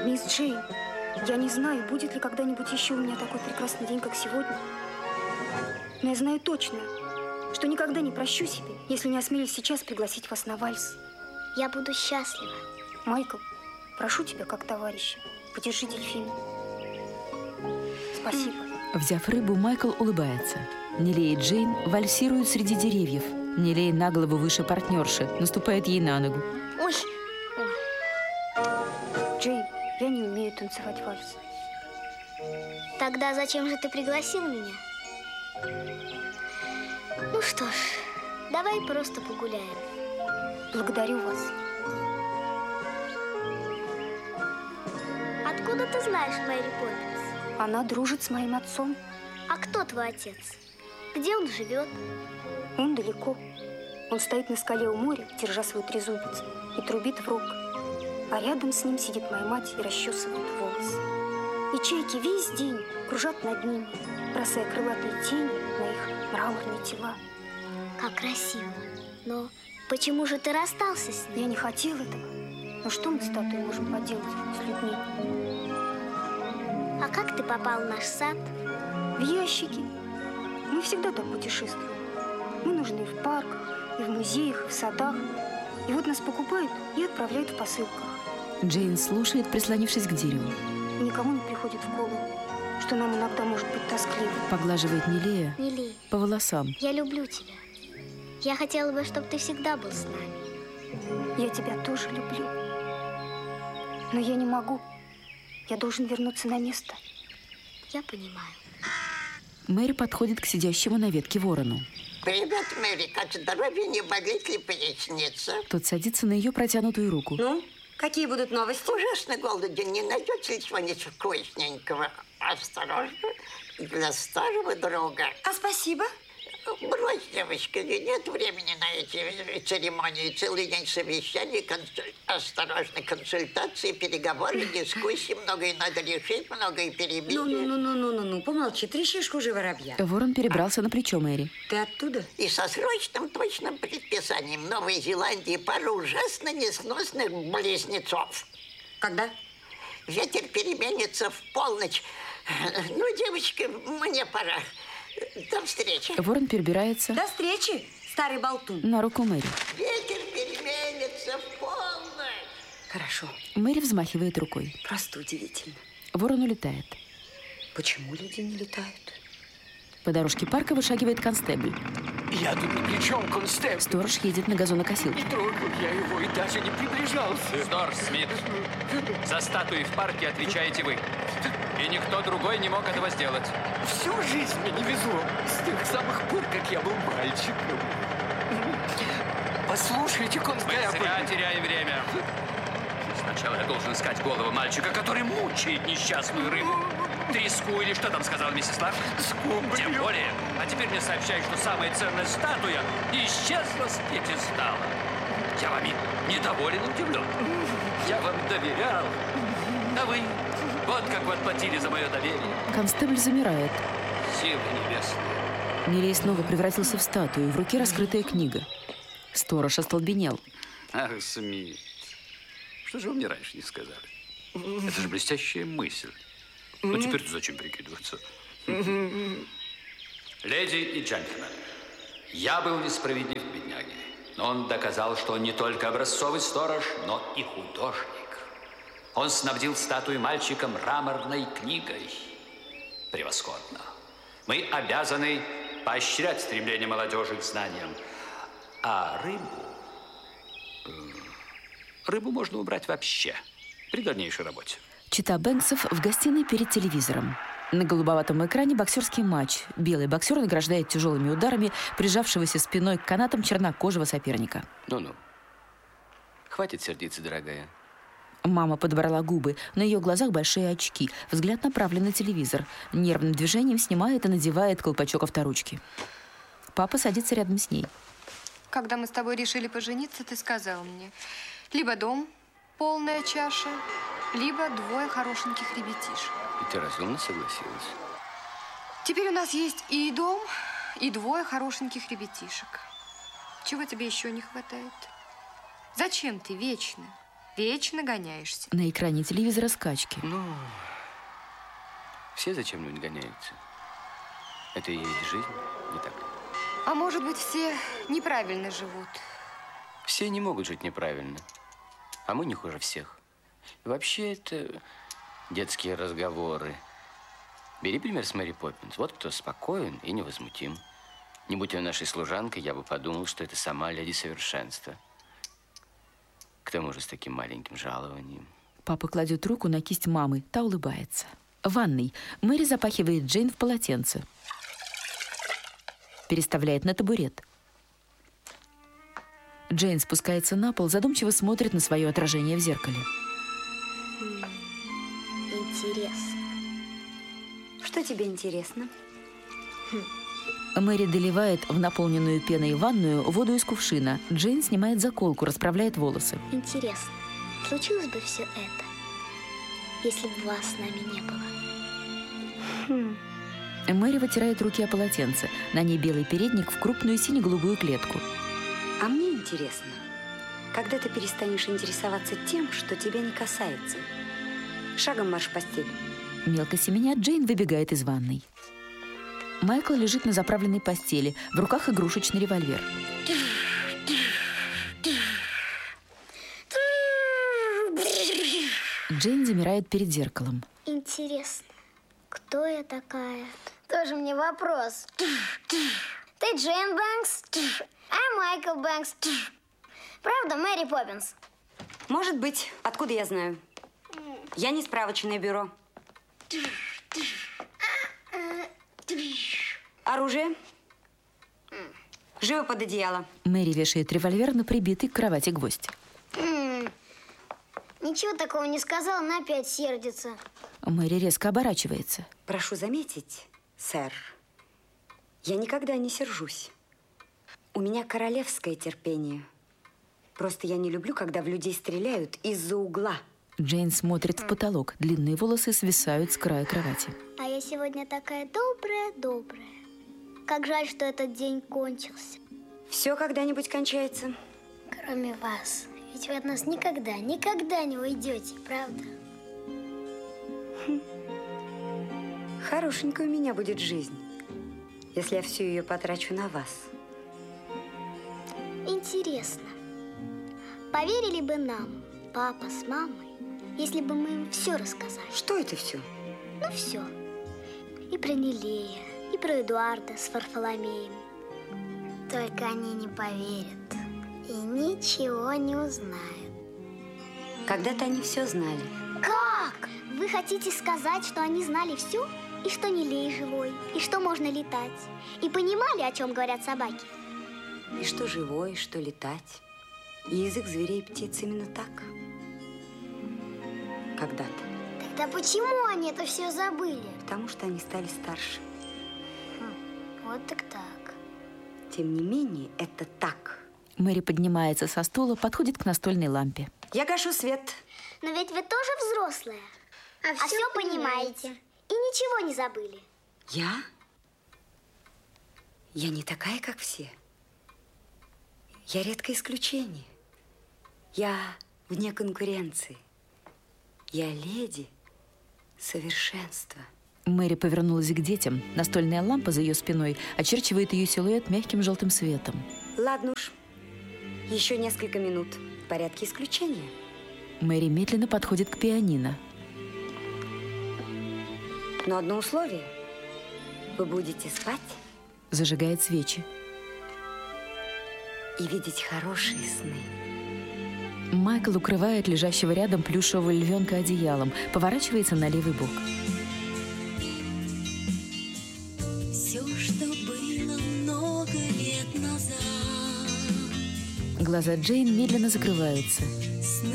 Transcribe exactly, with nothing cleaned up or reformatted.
Мисс Джейн, я не знаю, будет ли когда-нибудь еще у меня такой прекрасный день, как сегодня. Но я знаю точно, что никогда не прощу себе, если не осмелюсь сейчас пригласить вас на вальс. Я буду счастлива. Майкл, прошу тебя, как товарища, подержи дельфина. Спасибо. Взяв рыбу, Майкл улыбается. Нелли и Джейн вальсируют среди деревьев. Нелли на голову выше партнерши, наступает ей на ногу. Ой. Джейн, я не умею танцевать вальс. Тогда зачем же ты пригласил меня? Ну что ж, давай просто погуляем. Благодарю вас. Откуда ты знаешь Мэри Поппинс? Она дружит с моим отцом. А кто твой отец? Где он живет? Он далеко. Он стоит на скале у моря, держа свой трезубец, и трубит в рог. А рядом с ним сидит моя мать и расчесывает волосы. И чайки весь день кружат над ними, бросая крылатые тени на их мраморные тела. Как красиво. Но почему же ты расстался с ним? Я не хотел этого. Но что мы с статуей можем поделать с людьми? А как ты попал в наш сад? В ящики. Мы всегда так путешествуем. Мы нужны и в парках, и в музеях, и в садах. И вот нас покупают и отправляют в посылках. Джейн слушает, прислонившись к дереву. И никому не приходит в голову, что нам иногда может быть тоскливо. Поглаживает Нелли Нелли, по волосам. Я люблю тебя. Я хотела бы, чтобы ты всегда был с нами. Я тебя тоже люблю. Но я не могу. Я должен вернуться на место. Я понимаю. Мэри подходит к сидящему на ветке ворону. Привет, Мэри. Как здоровье, не болит ли поясница? Тот садится на ее протянутую руку. Ну, какие будут новости? Ужасно голоден. Не найдете ли чего-нибудь вкусненького? Осторожно, для старого друга. А спасибо. Брось, девочка, нет времени на эти церемонии. Целый день совещаний, консуль... осторожно, консультации, переговоры, дискуссии. Многое надо решить, многое перебить. Ну-ну-ну-ну-ну-ну, помолчи, трещишь хуже воробья. Ворон перебрался на плечо Мэри. Ты оттуда? И со срочным точным предписанием в Новой Зеландии пара ужасно несносных близнецов. Когда? Ветер переменится в полночь. Ну, девочки, мне пора. До встречи. Ворон перебирается. До встречи, старый болтун. На руку Мэри. Ветер переменится в полночь. Хорошо. Мэри взмахивает рукой. Просто удивительно. Ворон улетает. Почему люди не летают? По дорожке парка вышагивает констебль. Я тут ни при чем, констебль. Сторож едет на газонокосилке. Не трогал я его и даже не приближался. Сторож Смит, за статуей в парке отвечаете вы. И никто другой не мог этого сделать. Всю жизнь мне не везло. С тех самых пор, как я был мальчиком. Послушайте, констебль. Мы зря теряем время. Сначала я должен искать голову мальчика, который мучает несчастную рыбу. Треску или что там сказала миссис Лав? Скумбрию. Тем более. А теперь мне сообщают, что самая ценная статуя исчезла с пьедестала. Я вами недоволен и удивлен. Я вам доверял. А вы вот как вы отплатили за мое доверие. Констебль замирает. Силы небесные. Нелли снова превратился в статую. В руке раскрытая книга. Сторож остолбенел. Ах, Смит. Что же вы мне раньше не сказали? Это же блестящая мысль. Ну, теперь-то зачем прикидываться? Леди и джентльмены, я был несправедлив к бедняге, но он доказал, что он не только образцовый сторож, но и художник. Он снабдил статую мальчика мраморной книгой. Превосходно. Мы обязаны поощрять стремление молодежи к знаниям. А рыбу... Рыбу можно убрать вообще при дальнейшей работе. Чита Бэнксов в гостиной перед телевизором. На голубоватом экране боксерский матч. Белый боксер награждает тяжелыми ударами прижавшегося спиной к канатам чернокожего соперника. Ну-ну. Хватит сердиться, дорогая. Мама подобрала губы. На ее глазах большие очки. Взгляд направлен на телевизор. Нервным движением снимает и надевает колпачок авторучки. Папа садится рядом с ней. Когда мы с тобой решили пожениться, ты сказал мне, либо дом, полная чаша, либо двое хорошеньких ребятишек. И ты разумно согласилась? Теперь у нас есть и дом, и двое хорошеньких ребятишек. Чего тебе еще не хватает? Зачем ты вечно Вечно гоняешься. На экране телевизора скачки. Ну, все за чем-нибудь гоняются. Это и есть жизнь, не так ли? А может быть, все неправильно живут. Все не могут жить неправильно, а мы не хуже всех. И вообще это детские разговоры. Бери пример с Мэри Поппинс. Вот кто спокоен и невозмутим. Не будь ее нашей служанкой, я бы подумал, что это сама леди совершенства. К тому же с таким маленьким жалованием. Папа кладет руку на кисть мамы, та улыбается. В ванной Мэри запахивает Джейн в полотенце. Переставляет на табурет. Джейн спускается на пол, задумчиво смотрит на свое отражение в зеркале. Интересно. Что тебе интересно? Мэри доливает в наполненную пеной ванную воду из кувшина. Джейн снимает заколку, расправляет волосы. Интересно, случилось бы все это, если бы вас с нами не было? Хм. Мэри вытирает руки о полотенце. На ней белый передник в крупную сине-голубую клетку. А мне интересно, когда ты перестанешь интересоваться тем, что тебя не касается. Шагом марш в постель. Мелко семеня, Джейн выбегает из ванной. Майкл лежит на заправленной постели. В руках игрушечный револьвер. Джейн замирает перед зеркалом. Интересно, кто я такая? Тоже мне вопрос. Ты Джейн Бэнкс, а Майкл Бэнкс. Правда, Мэри Поппинс? Может быть. Откуда я знаю? Я не справочное бюро. Оружие. Живо под одеяло. Мэри вешает револьвер на прибитый к кровати гвоздь. М-м. Ничего такого не сказал, она опять сердится. Мэри резко оборачивается. Прошу заметить, сэр, я никогда не сержусь. У меня королевское терпение. Просто я не люблю, когда в людей стреляют из-за угла. Джейн смотрит в потолок. Длинные волосы свисают с края кровати. А я сегодня такая добрая-добрая. Как жаль, что этот день кончился. Все когда-нибудь кончается. Кроме вас. Ведь вы от нас никогда, никогда не уйдете, правда? Хм. Хорошенькая у меня будет жизнь, если я всю ее потрачу на вас. Интересно, поверили бы нам, папа с мамой, если бы мы им все рассказали? Что это все? Ну, все. И про Нелея, и про Эдуарда с Варфоломеем. Только они не поверят и ничего не узнают. Когда-то они все знали. Как? Вы хотите сказать, что они знали все? И что Нелей живой, и что можно летать? И понимали, о чем говорят собаки? И что живое, и что летать. И язык зверей и птиц именно так. Когда-то. Тогда почему они это все забыли? Потому что они стали старше. Хм, вот так так. Тем не менее, это так. Мэри поднимается со стула, подходит к настольной лампе. Я гашу свет. Но ведь вы тоже взрослая. А, а все понимаете. И ничего не забыли. Я? Я не такая, как все. Я редкое исключение. Я вне конкуренции. Я леди совершенства. Мэри повернулась к детям. Настольная лампа за ее спиной очерчивает ее силуэт мягким желтым светом. Ладно уж. Еще несколько минут. В порядке исключения. Мэри медленно подходит к пианино. Но одно условие. Вы будете спать Зажигает свечи. и видеть хорошие сны. Майкл укрывает лежащего рядом плюшевого львенка одеялом, поворачивается на левый бок. Все, что было много лет назад. Глаза Джейн медленно закрываются.